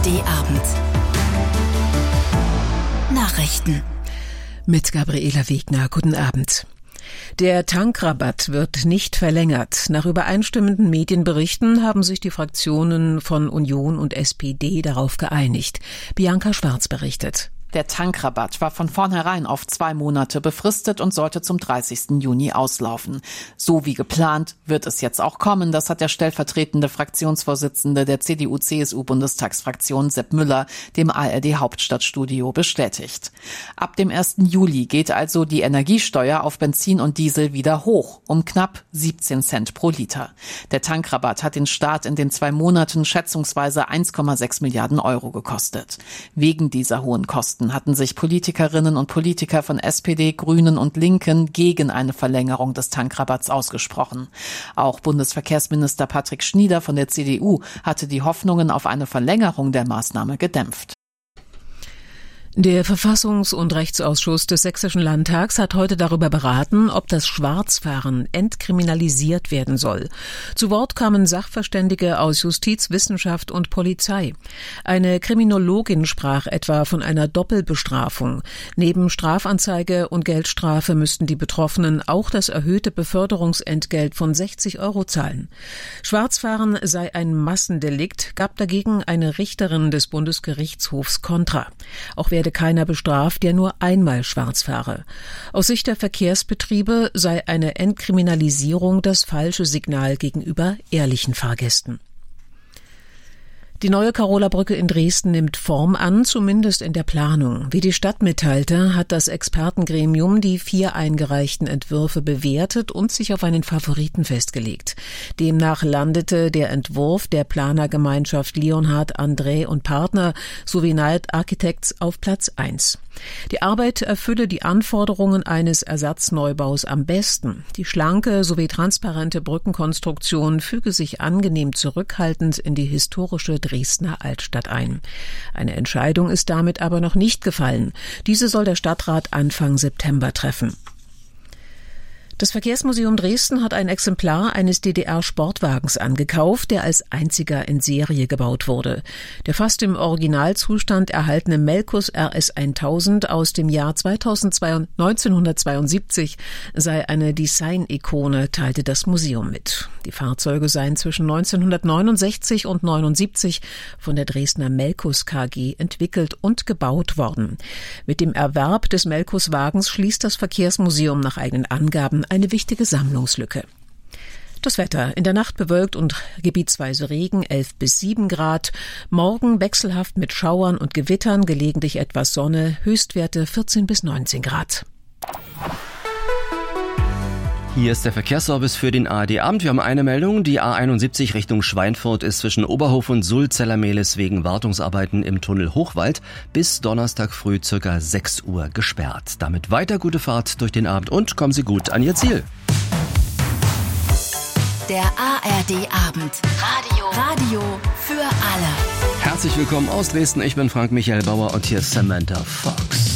ARD-Abend. Nachrichten. Mit Gabriela Wegner. Guten Abend. Der Tankrabatt wird nicht verlängert. Nach übereinstimmenden Medienberichten haben sich die Fraktionen von Union und SPD darauf geeinigt. Bianca Schwarz berichtet. Der Tankrabatt war von vornherein auf 2 Monate befristet und sollte zum 30. Juni auslaufen. So wie geplant wird es jetzt auch kommen. Das hat der stellvertretende Fraktionsvorsitzende der CDU-CSU-Bundestagsfraktion Sepp Müller dem ARD-Hauptstadtstudio bestätigt. Ab dem 1. Juli geht also die Energiesteuer auf Benzin und Diesel wieder hoch, um knapp 17 Cent pro Liter. Der Tankrabatt hat den Staat in den 2 Monaten schätzungsweise 1,6 Milliarden Euro gekostet. Wegen dieser hohen Kosten hatten sich Politikerinnen und Politiker von SPD, Grünen und Linken gegen eine Verlängerung des Tankrabatts ausgesprochen. Auch Bundesverkehrsminister Patrick Schnieder von der CDU hatte die Hoffnungen auf eine Verlängerung der Maßnahme gedämpft. Der Verfassungs- und Rechtsausschuss des Sächsischen Landtags hat heute darüber beraten, ob das Schwarzfahren entkriminalisiert werden soll. Zu Wort kamen Sachverständige aus Justiz, Wissenschaft und Polizei. Eine Kriminologin sprach etwa von einer Doppelbestrafung. Neben Strafanzeige und Geldstrafe müssten die Betroffenen auch das erhöhte Beförderungsentgelt von 60 € zahlen. Schwarzfahren sei ein Massendelikt, gab dagegen eine Richterin des Bundesgerichtshofs Kontra. Auch werde keiner bestraft, der nur einmal schwarz fahre. Aus Sicht der Verkehrsbetriebe sei eine Entkriminalisierung das falsche Signal gegenüber ehrlichen Fahrgästen. Die neue Karola-Brücke in Dresden nimmt Form an, zumindest in der Planung. Wie die Stadt mitteilte, hat das Expertengremium die 4 eingereichten Entwürfe bewertet und sich auf einen Favoriten festgelegt. Demnach landete der Entwurf der Planergemeinschaft Leonhard, André und Partner sowie Knight Architects auf Platz 1. Die Arbeit erfülle die Anforderungen eines Ersatzneubaus am besten. Die schlanke sowie transparente Brückenkonstruktion füge sich angenehm zurückhaltend in die historische Dresdner Altstadt ein. Eine Entscheidung ist damit aber noch nicht gefallen. Diese soll der Stadtrat Anfang September treffen. Das Verkehrsmuseum Dresden hat ein Exemplar eines DDR-Sportwagens angekauft, der als einziger in Serie gebaut wurde. Der fast im Originalzustand erhaltene Melkus RS 1000 aus dem Jahr 1972 sei eine Design-Ikone, teilte das Museum mit. Die Fahrzeuge seien zwischen 1969 und 1979 von der Dresdner Melkus KG entwickelt und gebaut worden. Mit dem Erwerb des Melkus-Wagens schließt das Verkehrsmuseum nach eigenen Angaben eine wichtige Sammlungslücke. Das Wetter: in der Nacht bewölkt und gebietsweise Regen, 11 bis 7 Grad. Morgen wechselhaft mit Schauern und Gewittern, gelegentlich etwas Sonne, Höchstwerte 14 bis 19 Grad. Hier ist der Verkehrsservice für den ARD-Abend. Wir haben eine Meldung. Die A71 Richtung Schweinfurt ist zwischen Oberhof und Sulzellermehlis wegen Wartungsarbeiten im Tunnel Hochwald bis Donnerstag früh ca. 6 Uhr gesperrt. Damit weiter gute Fahrt durch den Abend und kommen Sie gut an Ihr Ziel. Der ARD-Abend. Radio für alle. Herzlich willkommen aus Dresden. Ich bin Frank Michael Bauer und hier ist Samantha Fox.